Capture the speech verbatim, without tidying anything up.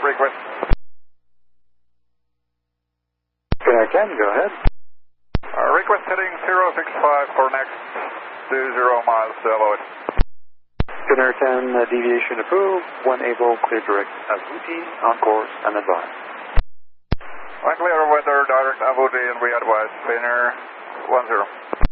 request. Spinnair ten, go ahead. Uh, request heading zero six five for next two zero miles to avoid. Spinnair ten, uh, deviation approved, one able, clear direct Abuti, on course and advise. Unclear weather, direct Abuti, and we advise Spinnair one zero.